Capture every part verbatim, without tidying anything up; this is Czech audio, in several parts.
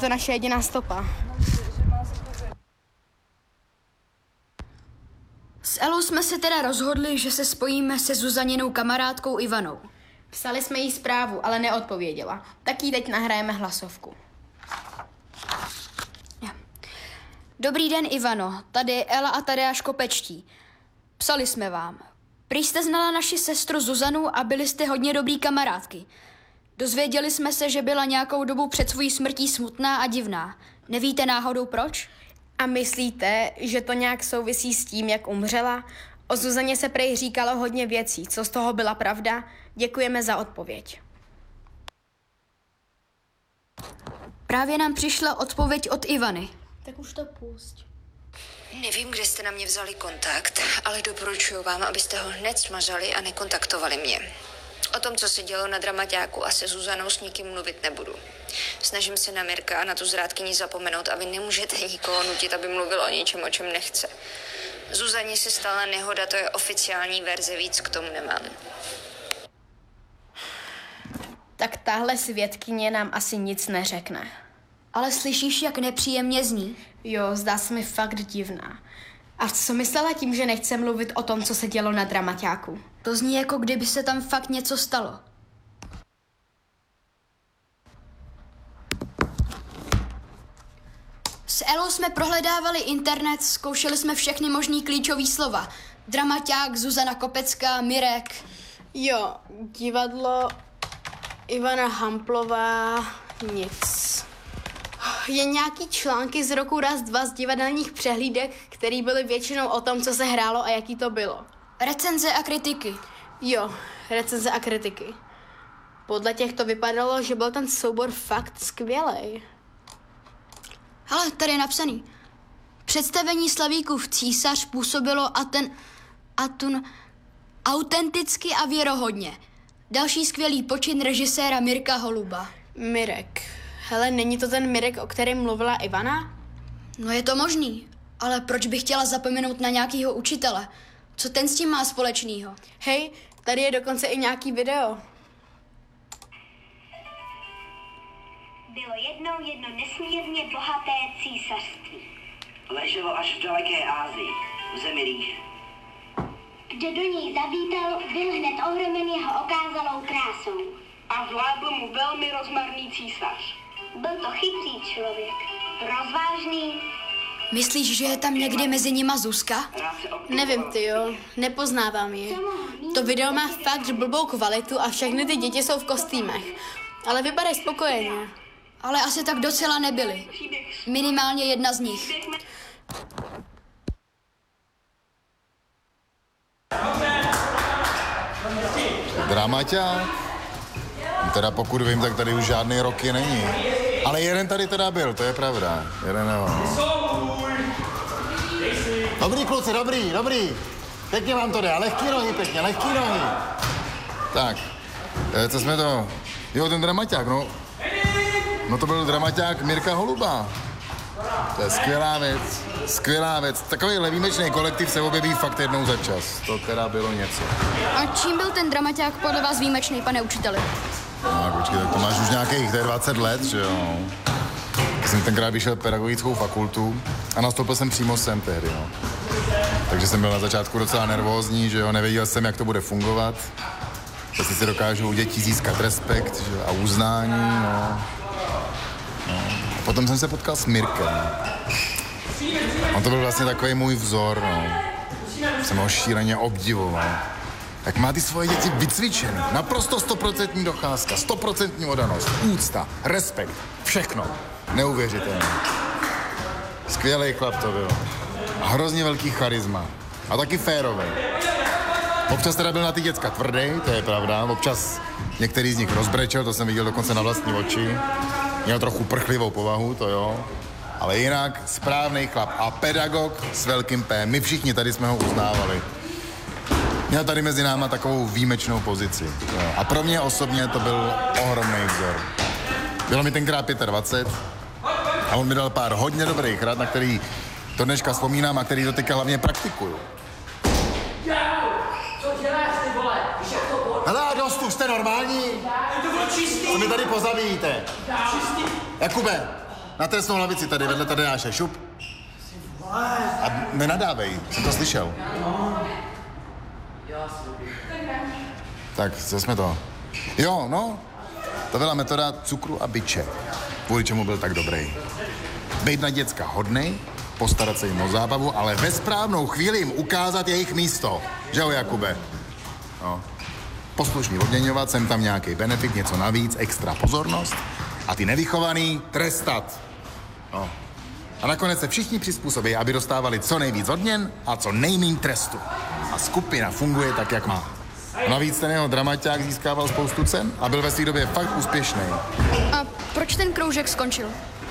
To je naše jediná stopa. S Elou jsme se teda rozhodli, že se spojíme se Zuzaninou kamarádkou Ivanou. Psali jsme jí zprávu, ale neodpověděla. Tak jí teď nahrajeme hlasovku. Dobrý den, Ivano. Tady je Ela a Tadeáš Kopečtí. Psali jsme vám. Prý jste znala naši sestru Zuzanu a byli jste hodně dobrý kamarádky. Dozvěděli jsme se, že byla nějakou dobu před svojí smrtí smutná a divná. Nevíte náhodou proč? A myslíte, že to nějak souvisí s tím, jak umřela? O Zuzaně se prej říkalo hodně věcí. Co z toho byla pravda? Děkujeme za odpověď. Právě nám přišla odpověď od Ivany. Tak už to pusť. Nevím, kde jste na mě vzali kontakt, ale doporučuji vám, abyste ho hned smazali a nekontaktovali mě. O tom, co se dělo na dramaťáku a se Zuzanou, s nikým mluvit nebudu. Snažím se na Mirka a na tu zrádkyni zapomenout a vy nemůžete nikoho nutit, aby mluvil o něčem, o čem nechce. Zuzaně se stala nehoda, to je oficiální verze, víc k tomu nemám. Tak tahle svědkyně nám asi nic neřekne. Ale slyšíš, jak nepříjemně zní? Jo, zdá se mi fakt divná. A co myslela tím, že nechce mluvit o tom, co se dělo na dramaťáku? To zní, jako kdyby se tam fakt něco stalo. S Elou jsme prohledávali internet, zkoušeli jsme všechny možný klíčový slova. Dramaťák, Zuzana Kopecká, Mirek. Jo, divadlo, Ivana Hamplová, nic. Je nějaký články z roku raz dva z divadelních přehlídek, které byly většinou o tom, co se hrálo a jaký to bylo. Recenze a kritiky. Jo, recenze a kritiky. Podle těch to vypadalo, že byl ten soubor fakt skvělej. Hele, tady je napsaný. Představení Slavíkův Císař působilo a ten Atun autenticky a věrohodně. Další skvělý počin režiséra Mirka Holuba. Mirek. Hele, není to ten Mirek, o kterém mluvila Ivana? No je to možný, ale proč bych chtěla zapomenout na nějakýho učitele? Co ten s tím má společného? Hej, tady je dokonce i nějaký video. Bylo jednou jedno nesmírně bohaté císařství. Leželo až v daleké Asii, v zemi rýž. Kdo do něj zavítal, byl hned ohromen jeho okázalou krásou. A vládl mu velmi rozmarný císař. Byl to chytrý člověk, rozvážný. Myslíš, že je tam někdy mezi nima Zuzka? Nevím, ty jo, nepoznávám ji. To video má fakt blbou kvalitu a všechny ty děti jsou v kostýmech. Ale vypadají spokojeně. Ale asi tak docela nebyly. Minimálně jedna z nich. Dramaťák? Teda pokud vím, tak tady už žádný roky není. Ale jeden tady teda byl, to je pravda. Jeden jo. Dobrý kluci, dobrý, dobrý. Pěkně vám to jde, lehký nohy, pěkně, lehký nohy. Tak, co jsme to... Jo, ten dramaťák, no. No to byl dramaťák Mirka Holuba. To je skvělá věc, skvělá věc. Takovýhle výjimečný kolektiv se objeví fakt jednou za čas. To teda bylo něco. A čím byl ten dramaťák podle vás výjimečný, pane učiteli? No, počkej, tak to máš už nějakých, to je dvacet let, že jo? Já jsem tenkrát vyšel pedagogickou fakultu a nastoupil jsem přímo sem tehdy, no. Takže jsem byl na začátku docela nervózní, že jo, nevěděl jsem, jak to bude fungovat. Jestli si dokážu u dětí získat respekt, že jo, a uznání, no. no. A potom jsem se potkal s Mirkem. On to byl vlastně takový můj vzor, no. Jsem ho šíleně obdivoval. Tak má ty svoje děti vycvičený. Naprosto stoprocentní docházka, stoprocentní odanost, úcta, respekt, všechno. Neuvěřitelné. Skvělej chlap to byl. A hrozně velký charisma. A taky férový. Občas teda byl na ty děcka tvrdý, to je pravda. Občas některý z nich rozbrečel, to jsem viděl dokonce na vlastní oči. Měl trochu prchlivou povahu, to jo. Ale jinak správný chlap a pedagog s velkým P. My všichni tady jsme ho uznávali. Měl tady mezi náma takovou výjimečnou pozici. Jo. A pro mě osobně to byl ohromný vzor. Bylo mi tenkrát dvacet pět a on mi dal pár hodně dobrých rad, na který to dneška vzpomínám a který do teďka hlavně praktikuju. Co děláš, ty vole? Víš, jak to bylo? Hele, dost, už jste normální? To bylo čistý. Co mi tady pozavíjíte? Čistý. Jakube, na trestnou lavici tady vedle Tadeáše, šup. A nenadávej, jsem to slyšel. Tak, co jsme to? Jo, no, to byla metoda cukru a biče, kvůli čemu byl tak dobrý. Bejt na děcka hodnej, postarat se jim o zábavu, ale ve správnou chvíli jim ukázat jejich místo. Že jo, Jakube? No. Poslušný odměňovat, sem tam nějaký benefit, něco navíc, extra pozornost a ty nevychovaný trestat. No. A nakonec se všichni přizpůsobí, aby dostávali co nejvíc odměn a co nejméně trestu. A skupina funguje tak, jak má. A navíc ten jeho dramaťák získával spoustu cen a byl ve své době fakt úspěšný. A proč ten kroužek skončil?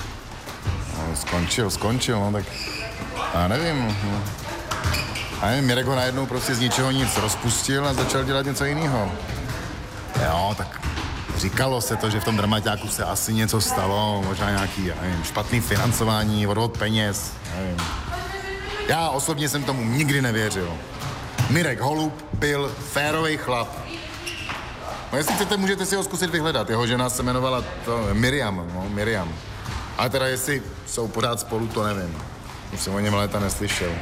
No, skončil, skončil, no tak já nevím. No. A nevím, Mirek ho najednou prostě z ničeho nic rozpustil a začal dělat něco jiného. Jo, tak říkalo se to, že v tom dramaťáku se asi něco stalo, možná nějaký, já nevím, špatný financování, odvod peněz, nevím. Já osobně jsem tomu nikdy nevěřil. Mirek Holub byl férovej chlap. No jestli chcete, můžete si ho zkusit vyhledat. Jeho žena se jmenovala to, Miriam, no, Miriam. Ale teda jestli jsou pořád spolu, to nevím. Už jsem o něm léta neslyšel.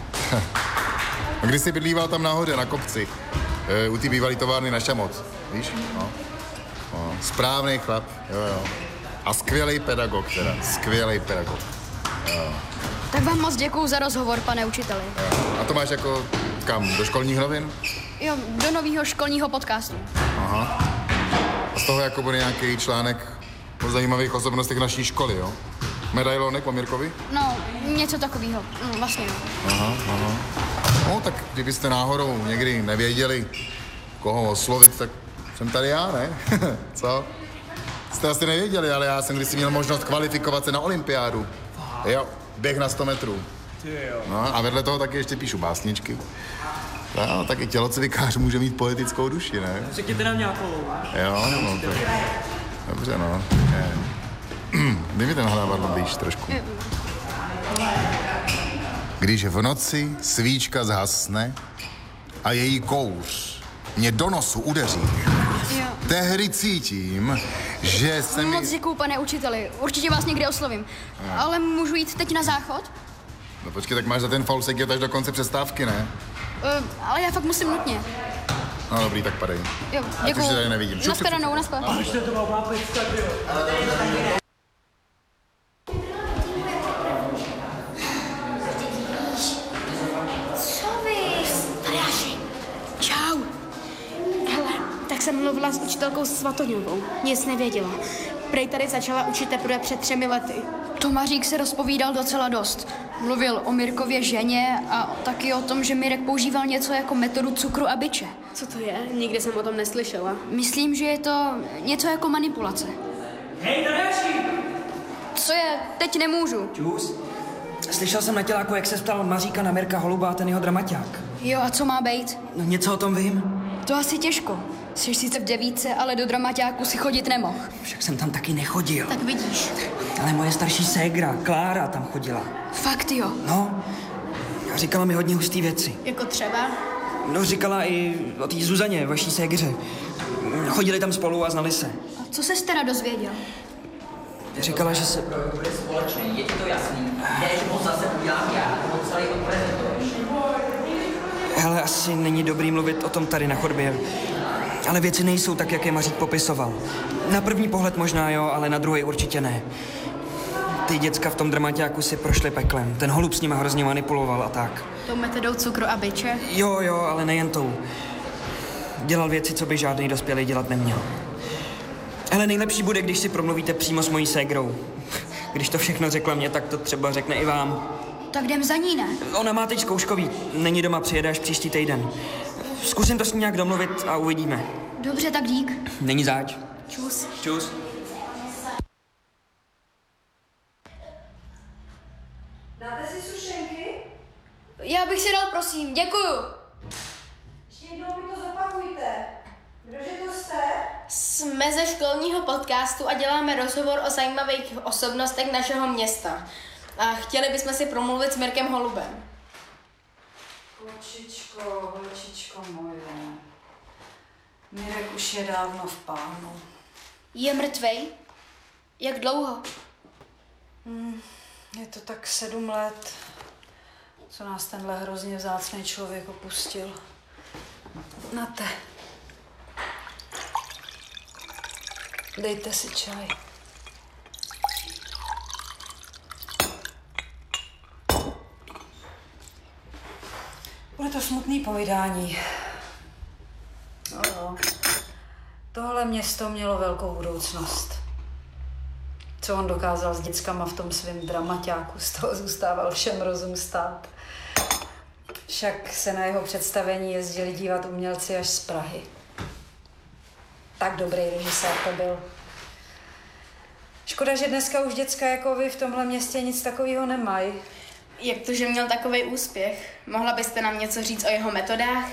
Když jsi bydlíval tam nahoře, na kopci, e, u té bývalé továrny na Šamoc, víš? No. No. Správný chlap, jo, jo. A skvělej pedagog teda, skvělej pedagog. Jo. Tak vám moc děkuju za rozhovor, pane učiteli. Jo. A to máš jako kam, do školních novin? Jo, do nového školního podcastu. Aha. A z toho jako bude nějaký článek o zajímavých osobnostech naší školy, jo? Medailonek o Mirkovi? No, něco takového, no, vlastně. Aha, aha. No, tak kdybyste náhodou někdy nevěděli, koho oslovit, tak jsem tady já, ne? Co? Jste asi nevěděli, ale já jsem kdysi měl možnost kvalifikovat se na olympiádu. Jo, běh na sto metrů. No, a vedle toho taky ještě píšu básničky. No, tak i tělocvikář může mít poetickou duši, ne? Řekněte nám nějakou. Jo, no, to... Dobře, no. Dej mi ten hlávadlo blíž trošku. Když v noci svíčka zhasne a její kouř mě do nosu udeří, Jo. tehdy cítím, že se mi... Moc děkuju, pane učiteli. Určitě vás někdy oslovím. Ale můžu jít teď na záchod? No počkej, tak máš za ten faul sedět až do konce přestávky, ne? Uh, ale já fakt musím nutně. No dobrý, tak padej. Jo, Ať děkuju. už se tady nevidím. Šup, šup, šup. Nashledanou, nashledanou. Čau. Hele, tak jsem mluvila s učitelkou Svatoňovou. Nic nevěděla. Prej tady začala učit teprve před třemi lety. Tomařík se rozpovídal docela dost. Mluvil o Mirkově ženě a taky o tom, že Mirek používal něco jako metodu cukru a biče. Co to je? Nikdy jsem o tom neslyšela. Myslím, že je to něco jako manipulace. Hej, Tadeáši! Co je? Teď nemůžu. Čus. Slyšel jsem na těláku, jak se ptal Maříka na Mirka Holuba a ten jeho dramaťák. Jo, a co má být? No něco o tom vím. To asi těžko. Jsi sice v devíce, ale do dramaťáku si chodit nemohl. Však jsem tam taky nechodil. Tak vidíš. Ale moje starší ségra, Klára, tam chodila. Fakt jo. No, a říkala mi hodně hustý věci. Jako třeba? No, říkala i o té Zuzaně, vaší ségře. Chodili tam spolu a znali se. A co se teda dozvěděl? Říkala, že se... Je ti to jasný? Jdeš mu zase udělám já, nebo celý odprezentuješ. Hele, asi není dobrý mluvit o tom tady na chodbě. Ale věci nejsou tak, jak je Mařík popisoval. Na první pohled možná jo, ale na druhý určitě ne. Ty děcka v tom dramaťáku si prošly peklem. Ten Holub s nima hrozně manipuloval a tak. Tou metodou cukru a biče? Jo, jo, ale nejen tou. Dělal věci, co by žádný dospělý dělat neměl. Ale nejlepší bude, když si promluvíte přímo s mojí ségrou. Když to všechno řekla mě, tak to třeba řekne i vám. Tak jdem za ní, ne? Ona má teď zkouškový. Není doma, přijede až příští týden. Zkusím to s ní nějak domluvit a uvidíme. Dobře, tak dík. Není záč. Čus. Čus. Dáte si sušenky? Já bych si dal, prosím. Děkuju. Ještě jednou mi to zopakujte. Kdože to jste? Jsme ze školního podcastu a děláme rozhovor o zajímavých osobnostech našeho města. A chtěli bychom si promluvit s Mirkem Holubem. Holčičko, holčičko moje. Mirek už je dávno v pánu. Je mrtvej? Jak dlouho? Hmm, je to tak sedm let, co nás tenhle hrozně vzácný člověk opustil. Nate. Dejte si čaj. Bude to smutný povídání. No jo. Tohle město mělo velkou budoucnost. Co on dokázal s dětskama v tom svém dramaťáku, z toho zůstával všem rozum stát. Však se na jeho představení jezdili dívat umělci až z Prahy. Tak dobrý režisér to byl. Škoda, že dneska už děcka jako vy v tomhle městě nic takového nemají. Jak to, že měl takový úspěch? Mohla byste nám něco říct o jeho metodách?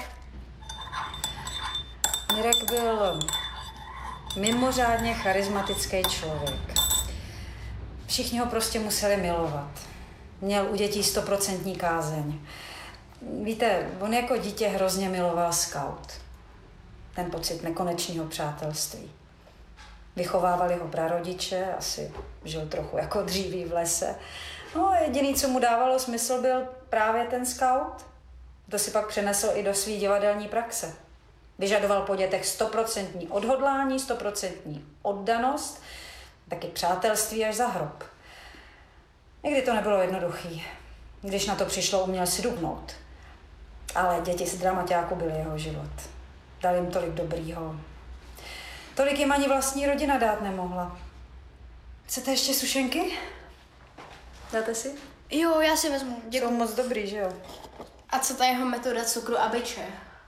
Mirek byl mimořádně charismatický člověk. Všichni ho prostě museli milovat. Měl u dětí stoprocentní kázeň. Víte, on jako dítě hrozně miloval skaut. Ten pocit nekonečného přátelství. Vychovávali ho prarodiče, asi žil trochu jako dříví v lese. No jediný, co mu dávalo smysl, byl právě ten skaut. To si pak přenesl i do svý divadelní praxe. Vyžadoval po dětech stoprocentní odhodlání, stoprocentní oddanost, taky přátelství až za hrob. Někdy to nebylo jednoduchý. Když na to přišlo, uměl si dubnout. Ale děti z dramaťáku byly jeho život. Dal jim tolik dobrýho. Tolik jim ani vlastní rodina dát nemohla. Chcete ještě sušenky? Dáte si? Jo, já si vezmu. Děkuji. Jsou moc dobrý, že jo? A co ta jeho metoda cukru a byče?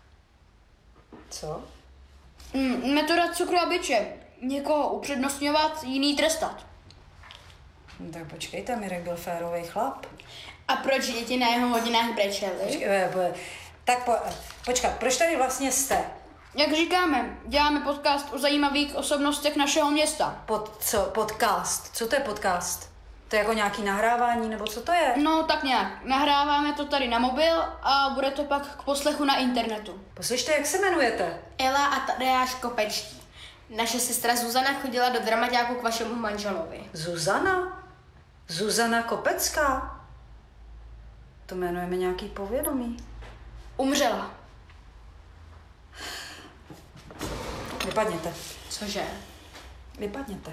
Co? Mm, metoda cukru a byče. Někoho upřednostňovat, jiný trestat. No, tak počkejte, Mirek byl férový chlap. A proč děti na jeho hodinách brečely? Počkej, tak po, počkat, proč tady vlastně jste? Jak říkáme, děláme podcast o zajímavých osobnostech našeho města. Pod co? Podcast? Co to je podcast? To je jako nějaký nahrávání, nebo co to je? No tak nějak. Nahráváme to tady na mobil a bude to pak k poslechu na internetu. Poslyšte, jak se jmenujete? Ela a Tadeáš Kopečtí. Naše sestra Zuzana chodila do dramaťáku k vašemu manželovi. Zuzana? Zuzana Kopecká? To jmenujeme nějaký povědomí. Umřela. Vypadněte. Cože? Vypadněte.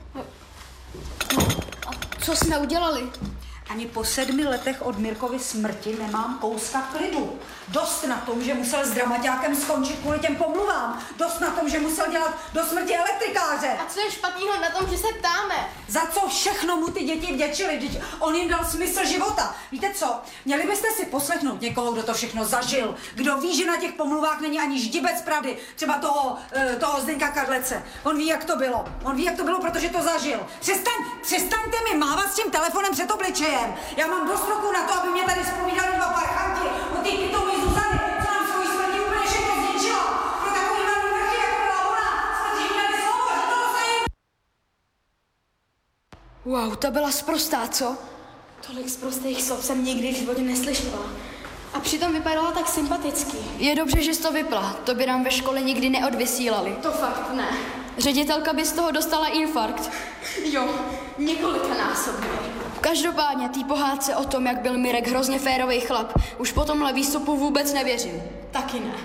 A co jsme udělali? Ani po sedmi letech od Mirkovy smrti nemám kouska klidu. Dost na tom, že musel s dramaťákem skončit kvůli těm pomluvám. Dost na tom, že musel dělat do smrti elektrikáře. A co je špatného na tom, že se ptáme? Za co všechno mu ty děti vděčily? Vždyť on jim dal smysl života. Víte co? Měli byste si poslechnout někoho, kdo to všechno zažil. Kdo ví, že na těch pomluvách není ani ždibec pravdy. Třeba toho, toho Zdeňka Kadlece. On ví, jak to bylo. On ví, jak to bylo, protože to zažil. Přestaň, přestaňte mi mávat s tím telefonem před obličejem. Já mám dost roku na to, aby mě tady zpovídali dva parchanti o té pitomí Zuzany, co nám svojí smrtí úplně všechno zničila. Pro takový velmi vrchy, jako byla ona, jsme dřív měli slovo, že to dosají. Wow, ta byla sprostá, co? Tolik sprostých slov jsem nikdy v životě neslyšela. A přitom vypadala tak sympaticky. Je dobře, že jsi to vypla. To by nám ve škole nikdy neodvysílali. To fakt ne. Ředitelka by z toho dostala infarkt. Jo, několikanásobně. Každopádně tý pohádce o tom, jak byl Mirek hrozně férový chlap, už po tomhle výstupu vůbec nevěřím. Taky ne.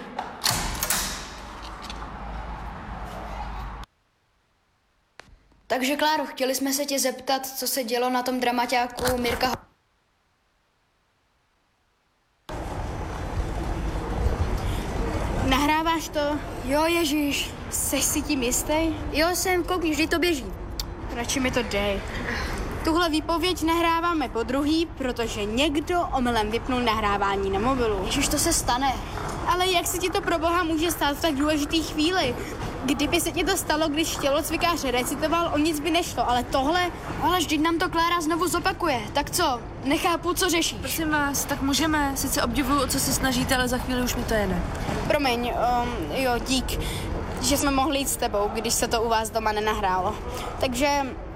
Takže Kláro, chtěli jsme se tě zeptat, co se dělo na tom dramaťáku Mirka. Nahráváš to? Jo, ježíš. Seš si tím jistý? Jo, jsem, koukni, vždy to běží. Radši mi to dej. Tuhle výpověď nahráváme po druhý, protože někdo omylem vypnul nahrávání na mobilu. Ježiš, to se stane. Ale jak se ti to pro boha může stát v tak důležitý chvíli? Kdyby se ti to stalo, když tělocvikář recitoval, o nic by nešlo, ale tohle... Ale vždyť nám to Klára znovu zopakuje. Tak co? Nechápu, co řešíš. Prosím vás, tak můžeme. Sice obdivuju, o co se snažíte, ale za chvíli už mi to jede. Promiň, um, jo, dík, že jsme mohli jít s tebou, když se to u vás doma nenahrálo. Takže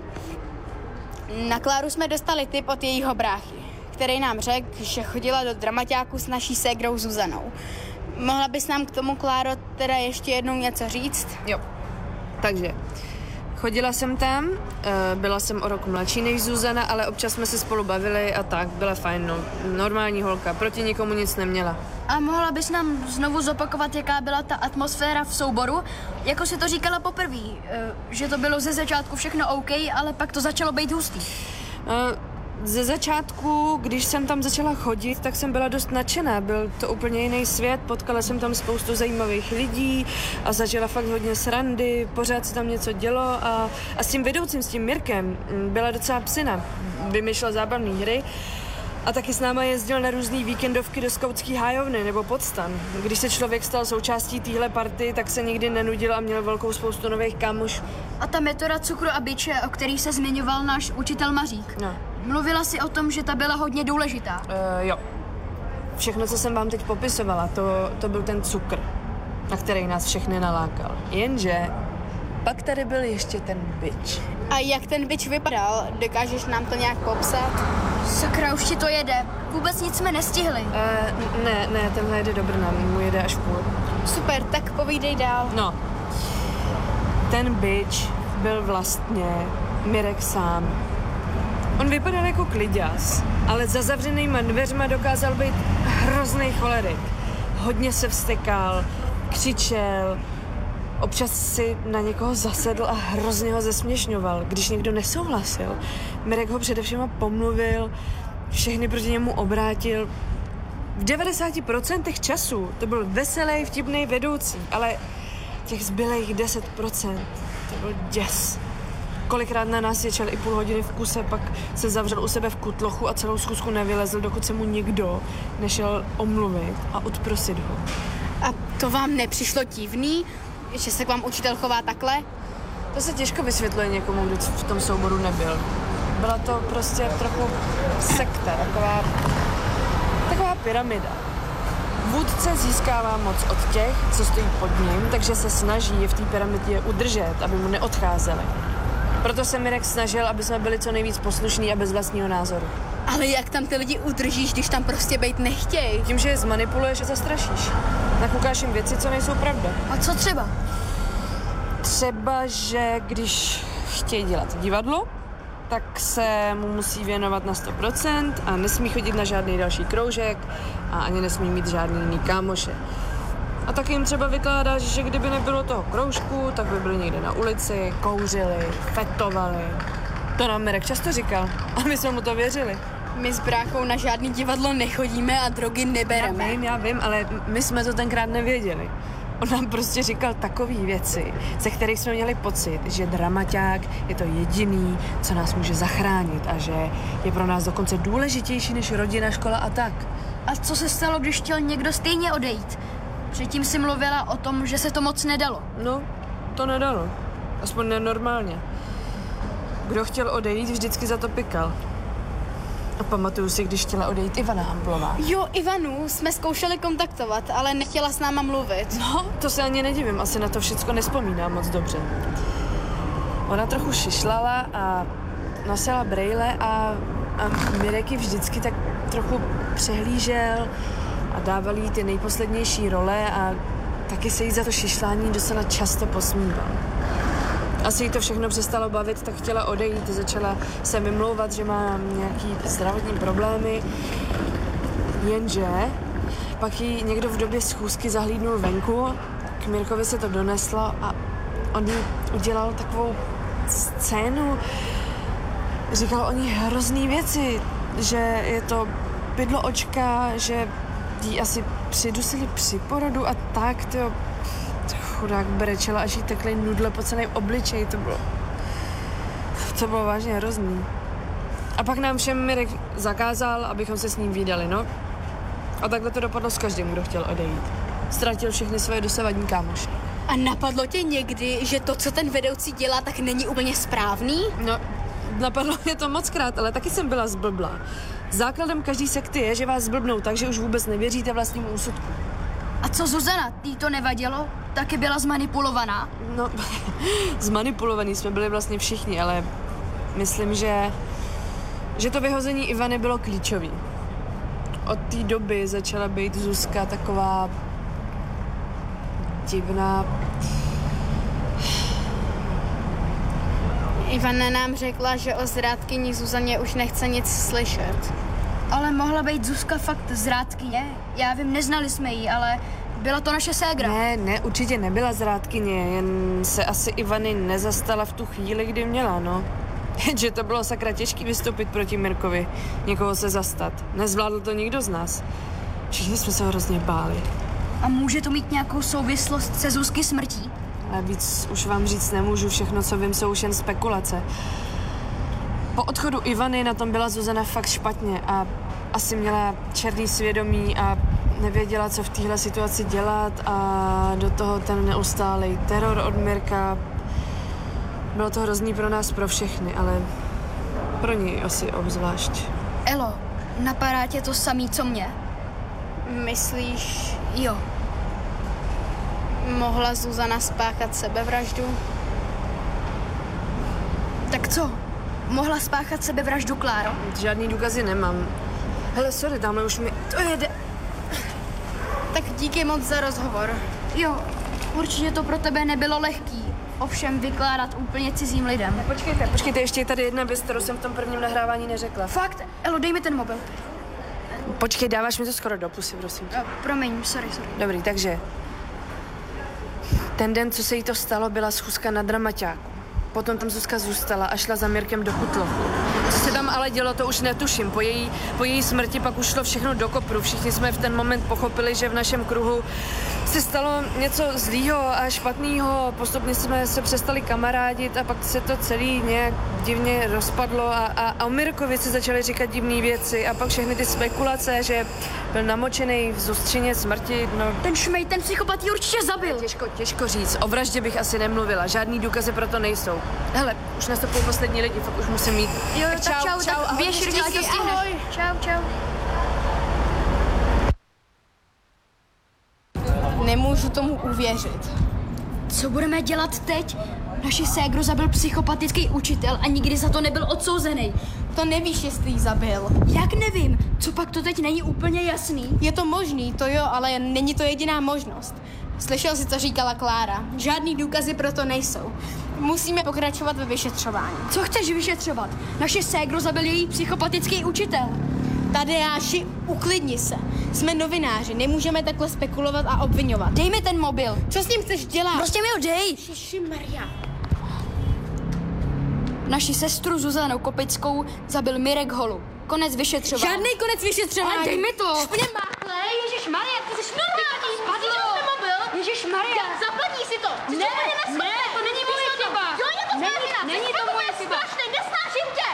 na Kláru jsme dostali tip od jejího bráchy, který nám řekl, že chodila do dramaťáku s naší ségrou Zuzanou. Mohla bys nám k tomu, Kláro, teda ještě jednou něco říct? Jo. Takže chodila jsem tam, eh, byla jsem o rok mladší než Zuzana, ale občas jsme se spolu bavili a tak, byla fajn, no. Normální holka, proti nikomu nic neměla. A mohla bys nám znovu zopakovat, jaká byla ta atmosféra v souboru? Jako si to říkala poprvé, eh, že to bylo ze začátku všechno OK, ale pak to začalo být hustý. Eh, Ze začátku, když jsem tam začala chodit, tak jsem byla dost nadšená. Byl to úplně jiný svět, potkala jsem tam spoustu zajímavých lidí a zažila fakt hodně srandy, pořád se tam něco dělo a, a s tím vedoucím, s tím Mirkem, byla docela psina. Vymýšlel zábavné hry a taky s náma jezdil na různý víkendovky do skautský hájovny nebo podstan. Když se člověk stal součástí téhle party, tak se nikdy nenudil a měl velkou spoustu nových kámošů. A ta metoda cukru a biče, o který se zmiňoval náš učitel Mařík. No. Mluvila si o tom, že ta byla hodně důležitá. Uh, jo. Všechno, co jsem vám teď popisovala, to, to byl ten cukr, na který nás všechny nalákal. Jenže pak tady byl ještě ten bič. A jak ten bič vypadal? Dokážeš nám to nějak popsat? Sakra, už ti to jede. Vůbec nic jsme nestihli. Uh, ne, ne, tenhle jede do Brna, mu jede až půl. Super, tak povídej dál. No. Ten bič byl vlastně Mirek sám. On vypadal jako kliďas, ale za zavřenýma dveřma dokázal být hrozný cholerik. Hodně se vztekal, křičel, občas si na někoho zasedl a hrozně ho zesměšňoval. Když někdo nesouhlasil, Mirek ho především pomluvil, všechny proti němu obrátil. V devadesáti procentech času to byl veselý, vtipný vedoucí, ale těch zbylých deset procent to byl děs. Kolikrát na nás ječel i půl hodiny v kuse, pak se zavřel u sebe v kutlochu a celou schůzku nevylezl, dokud se mu někdo nešel omluvit a odprosit ho. A to vám nepřišlo divný, že se k vám učitel chová takhle? To se těžko vysvětluje někomu, kdo v tom souboru nebyl. Byla to prostě trochu sekta, taková, taková pyramida. Vůdce získává moc od těch, co stojí pod ním, takže se snaží je v té pyramidě udržet, aby mu neodcházeli. Proto se Mirek snažil, aby jsme byli co nejvíc poslušní a bez vlastního názoru. Ale jak tam ty lidi udržíš, když tam prostě bejt nechtějí? Tím, že je zmanipuluješ a zastrašíš. Nakukáš jim věci, co nejsou pravda. A co třeba? Třeba, že když chtějí dělat divadlo, tak se mu musí věnovat na sto procent a nesmí chodit na žádný další kroužek a ani nesmí mít žádný jiný kámoše. A taky jim třeba vykládáš, že kdyby nebylo toho kroužku, tak by byli někde na ulici, kouřili, fetovali. To nám Mirek často říkal a my jsme mu to věřili. My s bráchou na žádný divadlo nechodíme a drogy nebereme. Já vím, já vím, ale my jsme to tenkrát nevěděli. On nám prostě říkal takové věci, ze kterých jsme měli pocit, že dramaťák je to jediný, co nás může zachránit a že je pro nás dokonce důležitější než rodina, škola a tak. A co se stalo, když chtěl někdo stejně odejít? Předtím si mluvila o tom, že se to moc nedalo. No, to nedalo. Aspoň nenormálně. Kdo chtěl odejít, vždycky za to pikal. A pamatuju si, když chtěla odejít Ivana Hamplová. Jo, Ivanu jsme zkoušeli kontaktovat, ale nechtěla s náma mluvit. No, to se ani nedivím, asi na to všecko nespomínám moc dobře. Ona trochu šišlala a nosila brejle a, a Mirek ji vždycky tak trochu přehlížel a dával jí ty nejposlednější role a taky se jí za to šišlání docela často posmíval. Asi jí to všechno přestalo bavit, tak chtěla odejít, začala se vymlouvat, že má nějaký zdravotní problémy, jenže pak jí někdo v době schůzky zahlídnul venku, k Mirkovi se to doneslo a on jí udělal takovou scénu, říkal o ní hrozný věci, že je to bydloočka, že jí asi přidusili při porodu a tak, tyjo. Chudák brečela, až jí tekly nudle po celém obličeji, to bylo, to bylo vážně hrozný. A pak nám všem Mirek zakázal, abychom se s ním vídali, no. A takhle to dopadlo s každým, kdo chtěl odejít. Ztratil všechny svoje dosavadní kámoše. A napadlo tě někdy, že to, co ten vedoucí dělá, tak není úplně správný? No, napadlo mě to mockrát, ale taky jsem byla zblblá. Základem každý sekty je, že vás zblbnou tak, že už vůbec nevěříte vlastnímu úsudku. A co Zuzana? Tý to nevadilo? Taky byla zmanipulovaná? No, zmanipulovaný jsme byli vlastně všichni, ale myslím, že, že to vyhození Ivany bylo klíčový. Od té doby začala být Zuzka taková divná. Ivana nám řekla, že o zrádkyni Zuzaně už nechce nic slyšet. Ale mohla být Zuzka fakt zrádkyně? Já vím, neznali jsme ji, ale byla to naše ségra. Ne, ne, určitě nebyla zrádkyně, jen se asi Ivany nezastala v tu chvíli, kdy měla, no. Že to bylo sakra těžký vystoupit proti Mirkovi, někoho se zastat. Nezvládl to nikdo z nás. Všichni jsme se ho hrozně báli. A může to mít nějakou souvislost se Zuzky smrtí? Ale víc už vám říct nemůžu, všechno, co vím, jsou už jen spekulace. Po odchodu Ivany na tom byla Zuzana fakt špatně a asi měla černý svědomí a nevěděla, co v téhle situaci dělat a do toho ten neustálej teror od Mirka. Bylo to hrozný pro nás, pro všechny, ale pro něj asi obzvlášť. Elo, napadá tě to samý, co mě? Myslíš, Jo. mohla Zuzana spáchat sebevraždu? Tak co? Mohla spáchat sebevraždu, Kláro? Žádný důkazy nemám. Hele, sorry, tamhle už mi to jede. Tak díky moc za rozhovor. Jo, určitě to pro tebe nebylo lehký. Ovšem vykládat úplně cizím lidem. Počkejte, počkejte, ještě je tady jedna věc, kterou jsem v tom prvním nahrávání neřekla. Fakt? Elo, dej mi ten mobil. Počkej, dáváš mi to skoro do pusy, prosím. Uh, promiň, sorry, sorry. Dobrý, takže ten den, co se jí to stalo, byla schůzka na dramaťáku. Potom tam Zuzka zůstala a šla za Mirkem do Kutlochu. Co se tam ale dělo, to už netuším. Po její, po její smrti pak už šlo všechno do kopru. Všichni jsme v ten moment pochopili, že v našem kruhu se stalo něco zlýho a špatného. Postupně jsme se přestali kamarádit a pak se to celý nějak divně rozpadlo a, a, a o Mirkovi se začaly říkat divné věci a pak všechny ty spekulace, že byl namočený v zostřině smrti. No, Ten šmej, ten psychopat ji určitě zabil. Těžko, těžko říct. O vraždě bych asi nemluvila. Žádný důkazy pro to nejsou. Hele, už nastupují poslední lidi, fakt už musím mít. Jo, tak čau, čau, čau tak běž, rychle, ať to stihneš. Ahoj. Čau, čau. Nemůžu tomu uvěřit. Co budeme dělat teď? Naši ségru zabil psychopatický učitel a nikdy za to nebyl odsouzený. To nevíš, jestli jí zabil. Jak nevím? Co pak to teď není úplně jasný? Je to možný, to jo, ale není to jediná možnost. Slyšel jsi, co říkala Klára. Žádný důkazy pro to nejsou. Musíme pokračovat ve vyšetřování. Co chceš vyšetřovat? Naši ségru zabil její psychopatický učitel. Tadeáši, uklidni se. Jsme novináři, nemůžeme takhle spekulovat a obvinovat. Dej mi ten mobil. Co s ním chceš dělat? Prostě mi ho dej. Ježišmarja. Naši sestru Zuzanu Kopickou zabil Mirek Holub. Konec vyšetřování. Žádný konec vyšetřování. Ale dej mi to. Špně máchle, ježišmarja, ty jsi normální. Spadlo. mobil. Ježišmarja. Zaplatí si to. Ne, ne, to není moje chyba. Jo, je to Není, není to moje chyba. Strašný, nesnáším tě.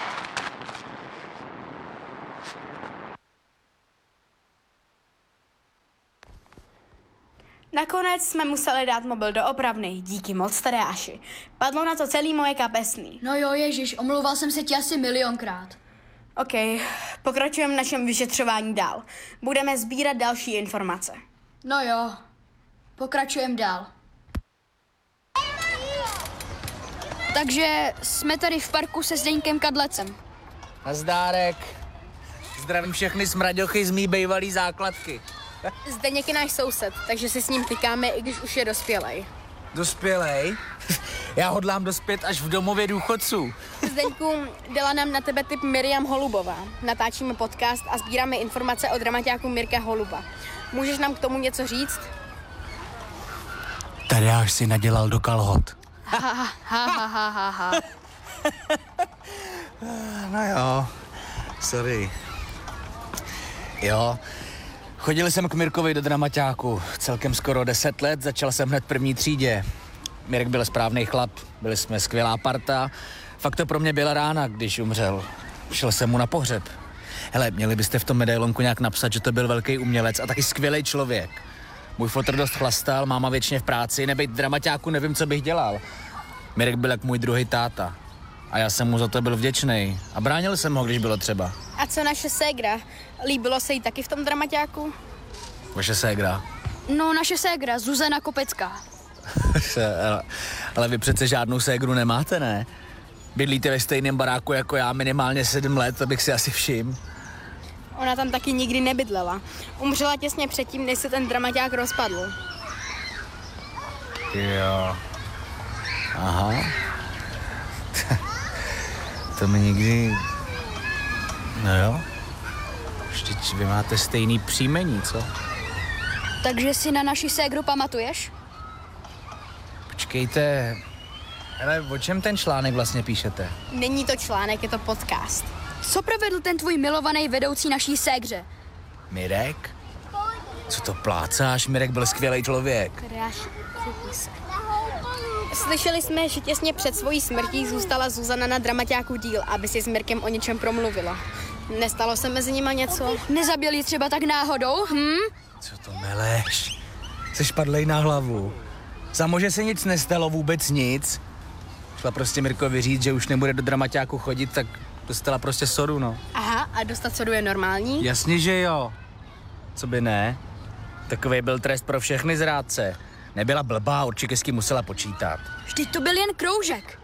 Nakonec jsme museli dát mobil do opravny, díky moc Tadeáši. Padlo na to celý moje kapesný. No jo, ježiš, omlouval jsem se ti asi milionkrát. OK, pokračujeme v našem vyšetřování dál. Budeme sbírat další informace. No jo, pokračujeme dál. Takže jsme tady v parku se Zdeňkem Kadlecem. Nazdárek. Zdravím všechny smraďochy z mý bejvalý základky. Zdeněk je náš soused, takže si s ním tykáme, i když už je dospělej. Dospělej? Já hodlám dospět až v domově důchodců. Zdeňku, dala nám na tebe tip Miriam Holubová. Natáčíme podcast a sbíráme informace o dramaťáku Mirka Holuba. Můžeš nám k tomu něco říct? Tadeáš si nadělal do kalhot. Ha, ha, ha, ha, ha, ha. No jo, sorry. Jo, chodil jsem k Mirkovi do dramaťáku celkem skoro deset let, začal jsem hned v první třídě. Mirek byl správný chlap, byli jsme skvělá parta. Fakt to pro mě byla rána, když umřel. Šel jsem mu na pohřeb. Hele, měli byste v tom medailonku nějak napsat, že to byl velký umělec a taky skvělý člověk. Můj fotr dost chlastal, máma věčně v práci, nebejt dramaťáku, nevím, co bych dělal. Mirek byl jak můj druhý táta. A já jsem mu za to byl vděčný. A bránil jsem ho, když bylo třeba. A co naše ségra? Líbilo se jí taky v tom dramaťáku? Vaše ségra. No, naše ségra, Zuzana Kopecká. ale, ale vy přece žádnou ségru nemáte, ne? Bydlíte ve stejném baráku jako já minimálně sedm let, to bych si asi všiml. Ona tam taky nikdy nebydlela. Umřela těsně předtím, než se ten dramaťák rozpadl. Jo. Aha. to mi nikdy... No jo. Vždyť vy máte stejný příjmení, co? Takže si na naši ségru pamatuješ? Počkejte... Hele, o čem ten článek vlastně píšete? Není to článek, je to podcast. Co provedl ten tvůj milovaný vedoucí naší ségře? Mirek? Co to plácáš? Mirek byl skvělý člověk. Slyšeli jsme, že těsně před svojí smrtí zůstala Zuzana na dramaťáku díl, aby si s Mirkem o něčem promluvila. Nestalo se mezi nima něco? Nezabil ji třeba tak náhodou, hm? Co to meleš? Jsi padlej na hlavu. Samo, že se nic nestalo, vůbec nic. Šla prostě Mirkovi říct, že už nebude do dramaťáku chodit, tak dostala prostě sodu, no. Aha, a dostat sodu je normální? Jasně, že jo. Co by ne? Takový byl trest pro všechny zrádce. Nebyla blbá, určitě s tím musela počítat. Vždyť to byl jen kroužek.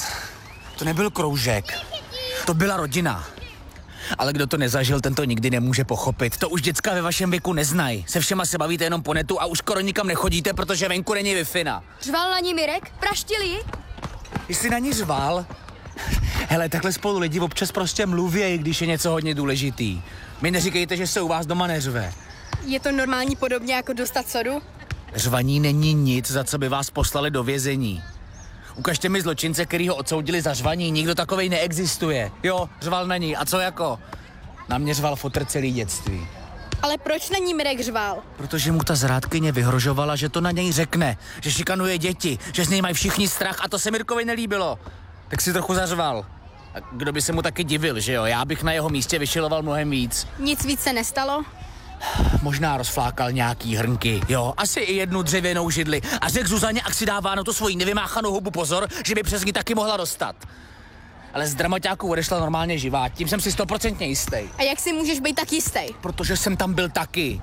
To nebyl kroužek. To byla rodina. Ale kdo to nezažil, ten to nikdy nemůže pochopit. To už děcka ve vašem věku neznají. Se všema se bavíte jenom po netu a už skoro nikam nechodíte, protože venku není Wi-Fi. Řval na ní Mirek? Praštili ji? Jsi na ní řval? Hele, takhle spolu lidi občas prostě mluví, když je něco hodně důležitý. Mi neříkejte, že se u vás doma neřve. Je to normální podobně jako dostat sodu? Řvaní není nic, za co by vás poslali do vězení. Ukažte mi zločince, který ho odsoudili za řvaní, nikdo takovej neexistuje. Jo, řval na ní, a co jako? Na mě řval fotr celý dětství. Ale proč na ní Mirek řval? Protože mu ta zrádkyně vyhrožovala, že to na něj řekne, že šikanuje děti, že z něj mají všichni strach a to se Mirkovi nelíbilo. Tak si trochu zařval. A kdo by se mu taky divil, že jo? Já bych na jeho místě vyšiloval mnohem víc. Nic víc se nestalo? Možná rozflákal nějaký hrnky, jo, asi i jednu dřevěnou židli a řekl Zuzaně, ak si dává na to svoji nevymáchanou hubu pozor, že by přes ní taky mohla dostat. Ale z dramaťáku odešla normálně živá, tím jsem si stoprocentně jistý. A jak si můžeš být tak jistý? Protože jsem tam byl taky.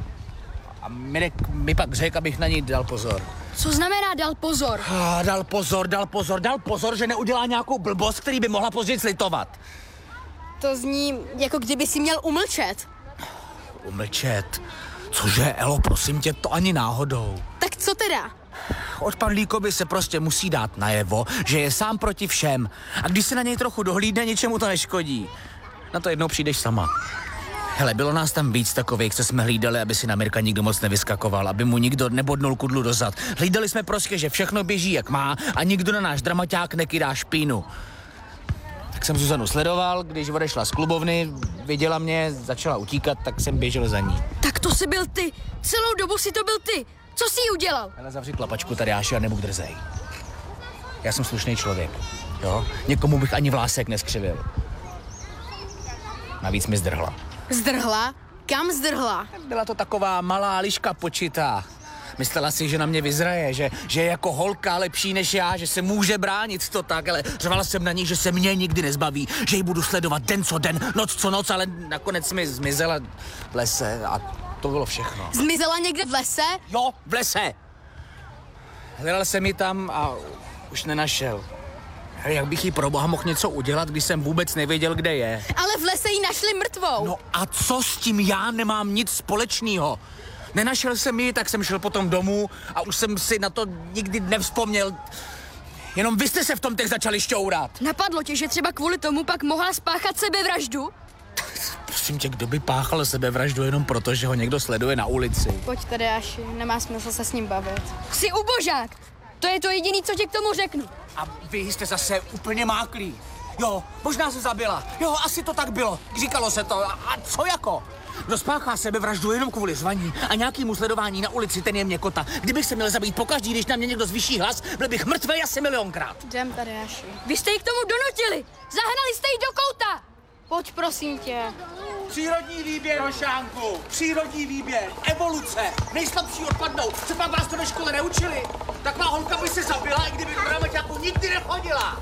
A Mirek mi pak řekl, abych na ní dal pozor. Co znamená dal pozor? Ah, dal pozor, dal pozor, dal pozor, že neudělá nějakou blbost, který by mohla později slitovat. To zní, jako kdyby si měl umlčet. Umlčet? Cože, Elo, prosím tě, to ani náhodou. Tak co teda? Od Panlíkovi se prostě musí dát najevo, že je sám proti všem. A když se na něj trochu dohlídne, ničemu to neškodí. Na to jednou přijdeš sama. Hele, bylo nás tam víc takových, co jsme hlídali, aby si na Mirka nikdo moc nevyskakoval, aby mu nikdo nebodnul kudlu do zad. Hlídali jsme prostě, že všechno běží jak má a nikdo na náš dramaťák nekydá špínu. Tak jsem Zuzanu sledoval, když odešla z klubovny, viděla mě, začala utíkat, tak jsem běžel za ní. Tak to jsi byl ty. Celou dobu si to byl ty. Co jsi jí udělal? Hele, zavři klapačku, Tadeáši, a nebuď drzej. Já jsem slušný člověk, jo? Někomu bych ani vlásek neskřivil. Navíc mi zdrhla. Zdrhla? Kam zdrhla? Byla to taková malá liška počitá. Myslela si, že na mě vyzraje, že, že je jako holka lepší než já, že se může bránit to tak, ale řvala jsem na ní, že se mě nikdy nezbaví, že ji budu sledovat den co den, noc co noc, ale nakonec mi zmizela v lese a to bylo všechno. Zmizela někde v lese? Jo, v lese. Hledal jsem ji tam a už nenašel. Jak bych jí pro boha mohl něco udělat, když jsem vůbec nevěděl, kde je? Ale v lese ji našli mrtvou. No a co s tím, já nemám nic společného. Nenašel jsem ji, tak jsem šel potom domů a už jsem si na to nikdy nevzpomněl. Jenom vy jste se v tom teď začali šťourat. Napadlo tě, že třeba kvůli tomu pak mohla spáchat sebevraždu? Prosím tě, kdo by páchal sebevraždu jenom proto, že ho někdo sleduje na ulici? Pojď tady, Aši, nemá smysl se s ním bavit. Jsi ubožák. To je to jediný, co ti k tomu řeknu. A vy jste zase úplně máklí. Jo, možná se zabila. Jo, asi to tak bylo. Říkalo se to. A co jako? Kdo spáchá sebevraždu jenom kvůli zvaní a nějakému sledování na ulici, ten je měkota. Kdybych se měl zabít pokaždý, když na mě někdo zvýší hlas, byl bych mrtvej asi milionkrát. Jdem tady, Aši. Vy jste ji k tomu donutili. Zahnali jste ji do kouta. Pojď, prosím tě. Přírodní výběr, Rošánku. Přírodní výběr. Evoluce. Nejslabší odpadnou. Co pak vás to ve škole neučili? Taková holka by se zabila, i kdyby do dramaťáku nikdy nechodila.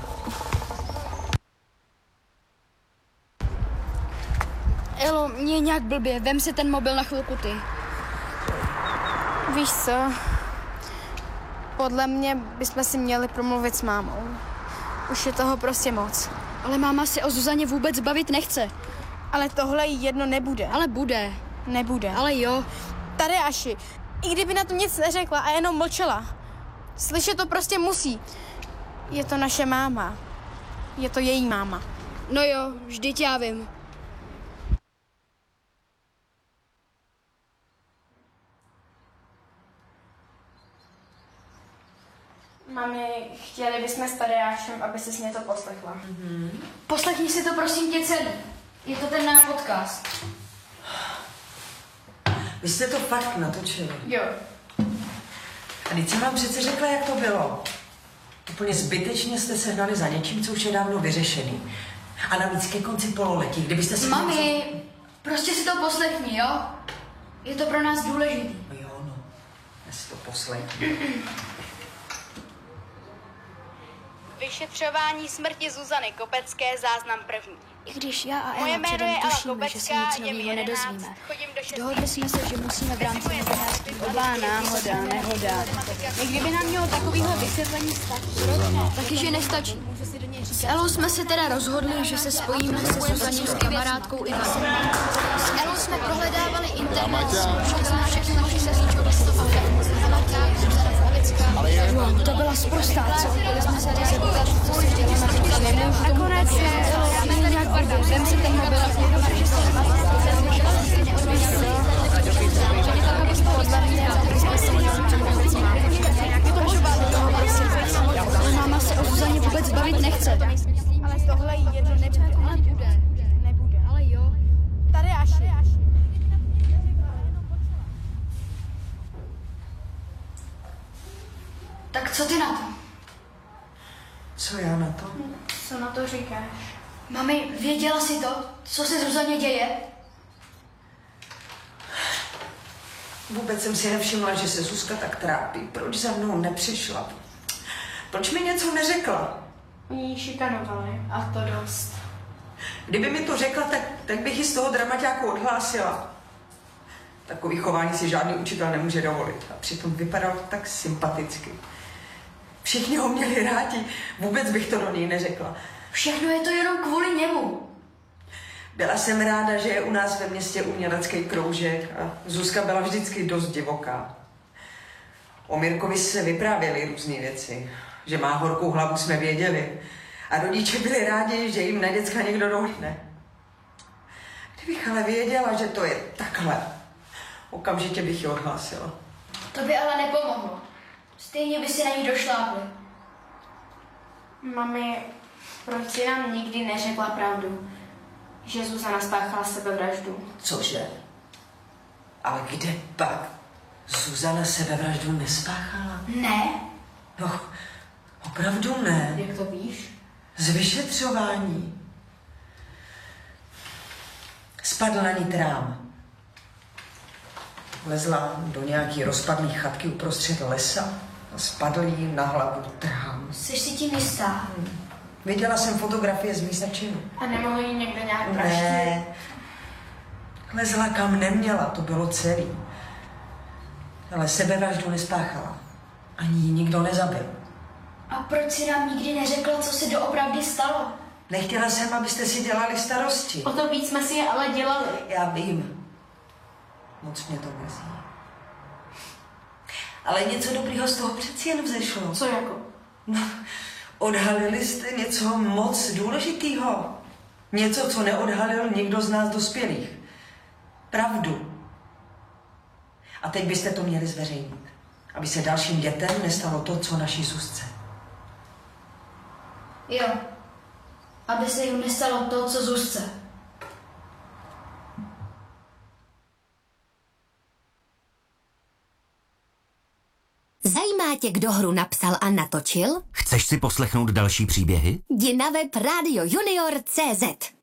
Elo, mě je nějak blbě. Vem si ten mobil na chvilku ty. Víš co? Podle mě bychom si měli promluvit s mámou. Už je toho prostě moc. Ale máma si o Zuzaně vůbec bavit nechce. Ale tohle jí jedno nebude. Ale bude. Nebude. Ale jo. Tady, Aši, i kdyby na to nic neřekla a jenom mlčela. Slyšet to prostě musí. Je to naše máma. Je to její máma. No jo, vždyť já vím. Mami, chtěli bychom s Tadeášem, aby ses mě to poslechla. Mm-hmm. Poslechni si to prosím tě celý. Je to ten náš podcast. Vy jste to fakt natočili? Jo. A teď jsem vám přece řekla, jak to bylo. Úplně zbytečně jste se hnali za něčím, co už je dávno vyřešený. A navíc ke konci pololetí, kdybyste si... Mami, měli... prostě si to poslechni, jo? Je to pro nás důležitý. Jo, no. Já si to poslechni. Vyšetřování smrti Zuzany Kopecké, záznam první. I když já a Moje Ela jméno je předem Ela tušíme, že se Kopecká, nic je mi nového jedenáct, nedozvíme. chodím do šestý. Dohodli jsme se, že musíme v rámci novinářských Blbá náhoda, nehoda. Jak kdyby nám mělo takovýhle vysvětlení stačit. Taky, že nestačí. S Elou jsme se teda rozhodli, že se spojíme se Zuzaní s kamarádkou Ivanou. S Elou jsme prohledávali internet, zkoušeli jsme všechny naši sestřičky a to byla sprostá, co? Byli jsme se tady zeptat, co se dělo na Zuzaně. Nakonec je nějak barvou. Vem si ten mobil a že se máma se o Zuzaně vůbec bavit nechce. Ale tohle jedno nebude. Ale bude. Nebude. Ale jo. Tady až. Tak co ty na to? Co já na to? Co na to říkáš? Mami, věděla jsi to, co se Zuzaně děje? Vůbec jsem si nevšimla, že se Zuzka tak trápí. Proč za mnou nepřišla? Proč mi něco neřekla? Oni ji šikanovali a to dost. Kdyby mi to řekla, tak, tak bych ji z toho dramaťáku odhlásila. Takový chování si žádný učitel nemůže dovolit. A přitom vypadal tak sympaticky. Všichni ho měli rádi. Vůbec bych to do něj neřekla. Všechno je to jenom kvůli němu. Byla jsem ráda, že je u nás ve městě umělecký kroužek a Zuzka byla vždycky dost divoká. O Mirkovi se vyprávěly různé věci. Že má horkou hlavu, jsme věděli. A rodiče byli rádi, že jim na děcka někdo dohlídne. Kdybych ale věděla, že to je takhle, okamžitě bych ji odhlásila. To by ale nepomohlo. Stejně by si na ní došlápli. Mami, proč si nám nikdy neřekla pravdu? Že Zuzana spáchala sebevraždu. Cože? Ale kde pak? Zuzana sebevraždu nespáchala? Ne. No, opravdu ne. Jak to víš? Z vyšetřování. Spadl na ní trám. Lezla do nějaký rozpadlý chatky uprostřed lesa a spadl jí na hlavu trám. Jsi si tím jistá? Hmm. Viděla jsem fotografie z místa činu. A nemohl jí někdo nějak praštit? Ne. Lezla kam neměla, to bylo celý. Ale sebevraždu nespáchala. Ani ji nikdo nezabil. A proč si nám nikdy neřekla, co se doopravdy stalo? Nechtěla jsem, abyste si dělali starosti. O to víc jsme si je ale dělali. Já vím. Moc mě to mrzí. Ale něco dobrýho z toho přeci jen vzešlo. Co jako? No, odhalili jste něco moc důležitýho. Něco, co neodhalil nikdo z nás dospělých. Pravdu. A teď byste to měli zveřejnit. Aby se dalším dětem nestalo to, co naší Zuzce. Jo. Aby se jim nestalo to, co Zuzce. Zajímá tě, kdo hru napsal a natočil? Chceš si poslechnout další příběhy? Jdi na web rádio junior tečka cé zet.